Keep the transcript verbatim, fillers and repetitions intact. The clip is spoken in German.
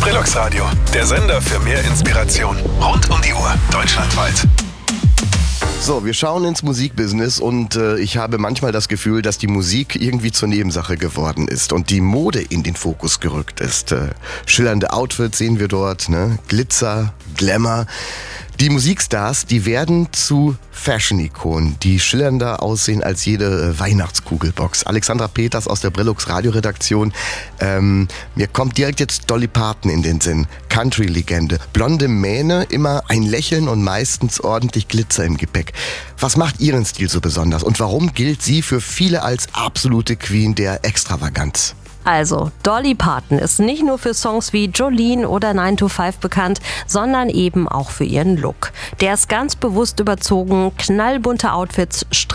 Brillux Radio, der Sender für mehr Inspiration. Rund um die Uhr, deutschlandweit. So, wir schauen ins Musikbusiness und äh, ich habe manchmal das Gefühl, dass die Musik irgendwie zur Nebensache geworden ist und die Mode in den Fokus gerückt ist. Äh, schillernde Outfits sehen wir dort, ne? Glitzer, Glamour. Die Musikstars, die werden zu Fashion-Ikonen, die schillernder aussehen als jede äh, Weihnachtskugelbox. Alexandra Peters aus der Brillux Radioredaktion. Ähm, mir kommt direkt jetzt Dolly Parton in den Sinn. Country-Legende. Blonde Mähne, immer ein Lächeln und meistens ordentlich Glitzer im Gepäck. Was macht ihren Stil so besonders und warum gilt sie für viele als absolute Queen der Extravaganz? Also, Dolly Parton ist nicht nur für Songs wie Jolene oder nine to five bekannt, sondern eben auch für ihren Look. Der ist ganz bewusst überzogen, knallbunte Outfits,